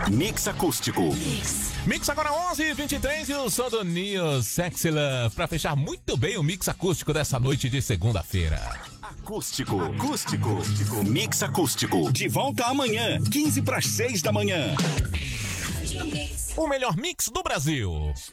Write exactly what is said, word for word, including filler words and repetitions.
Mix acústico. Mix agora onze e vinte e três e o som do Neo Sexy Love pra fechar muito bem o mix acústico dessa noite de segunda-feira. Acústico, acústico, mix acústico. De volta amanhã, quinze para as seis da manhã. O melhor mix do Brasil.